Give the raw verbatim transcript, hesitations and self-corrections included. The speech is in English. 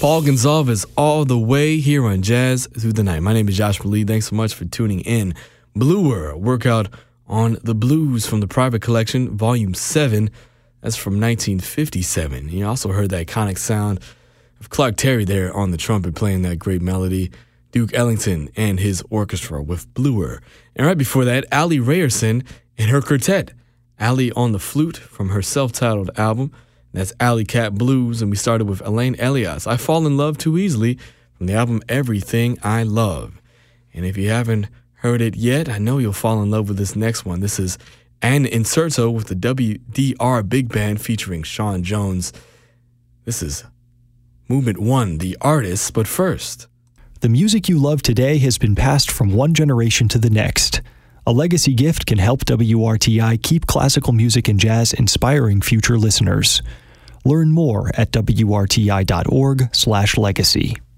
Paul Gonsalves all the way here on Jazz Through the Night. My name is Josh Malee. Thanks so much for tuning in. Bluer, a workout on the blues from the Private Collection, Volume seven. That's from nineteen fifty-seven. You also heard the iconic sound of Clark Terry there on the trumpet playing that great melody. Duke Ellington and his orchestra with Bluer. And right before that, Allie Rayerson and her quartet. Allie on the flute from her self-titled album. That's Alley Cat Blues. And we started with Elaine Elias, I Fall in Love Too Easily, from the album Everything I Love. And if you haven't heard it yet, I know you'll fall in love with this next one. This is An Inserto with the W D R Big Band featuring Sean Jones. This is Movement One, The Artists, but first. The music you love today has been passed from one generation to the next. A legacy gift can help W R T I keep classical music and jazz inspiring future listeners. Learn more at W R T I dot org slash legacy.